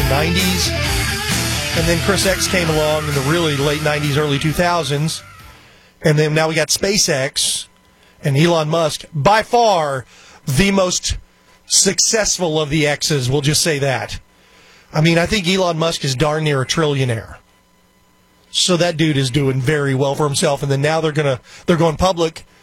90s. And then Chris X came along in the really late 90s, early 2000s. And then now we got SpaceX and Elon Musk. By far the most successful of the X's, we'll just say that. I mean, I think Elon Musk is darn near a trillionaire. So that dude is doing very well for himself. And then now they're going public.